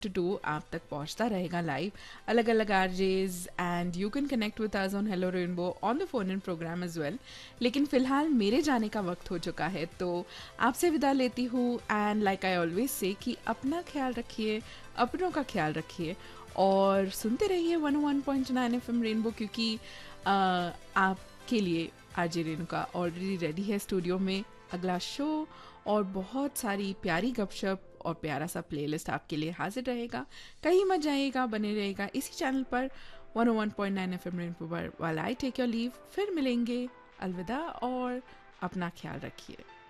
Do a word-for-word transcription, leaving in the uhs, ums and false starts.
To to आप तक पहुंचता रहेगा लाइव, अलग अलग RJs, and you can connect with us on hello rainbow on the phone in programme as well. लेकिन फ़िलहाल मेरे जाने का वक्त हो चुका है, तो आपसे विदा लेती हूँ। And like I always say कि अपना ख्याल रखिए, अपनों का ख्याल रखिए, और सुनते रहिए one one point nine F M rainbow, क्योंकि अ, आपके लिए आरजे रेणुका ऑलरेडी रेडी है स्टूडियो में अगला शो, और बहुत सारी प्यारी गपशप और प्यारा सा प्लेलिस्ट आपके लिए हाजिर रहेगा। कहीं मत जाइएगा, बने रहेगा इसी चैनल पर वन ओ one point nine F M rainbow पर। वाला आई टेक योर लीव, फिर मिलेंगे। अलविदा और अपना ख्याल रखिए।